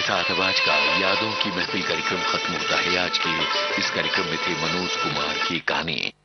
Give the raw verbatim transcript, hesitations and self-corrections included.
साथ अब आज का यादों की महफिल कार्यक्रम खत्म होता है। आज के इस कार्यक्रम में थे मनोज कुमार की कहानी।